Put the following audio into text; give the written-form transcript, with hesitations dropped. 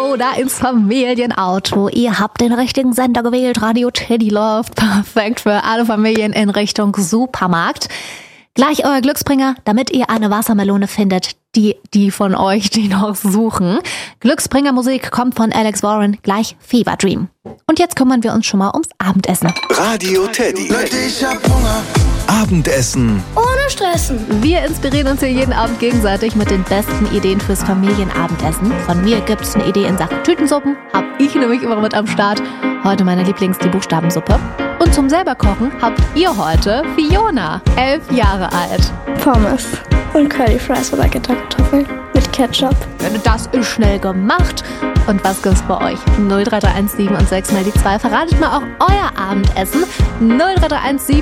oder ins Familienauto. Ihr habt den richtigen Sender gewählt, Radio Teddy Love. Perfekt für alle Familien in Richtung Supermarkt. Gleich euer Glücksbringer, damit ihr eine Wassermelone findet, die von euch, die noch suchen. Glücksbringer-Musik kommt von Alex Warren, gleich Fever Dream. Und jetzt kümmern wir uns schon mal ums Abendessen. Radio Teddy. Leute, ich hab Hunger. Abendessen. Ohne Stressen. Wir inspirieren uns hier jeden Abend gegenseitig mit den besten Ideen fürs Familienabendessen. Von mir gibt's eine Idee in Sachen Tütensuppen. Hab ich nämlich immer mit am Start. Heute meine die Buchstabensuppe. Und zum selberkochen habt ihr heute Fiona, 11 Jahre alt. Pommes und Curly Fries oder Gitterkartoffeln mit Ketchup. Das ist schnell gemacht. Und was gibt's bei euch? 03317 und 6 mal die 2. Verratet mal auch euer Abendessen. 03317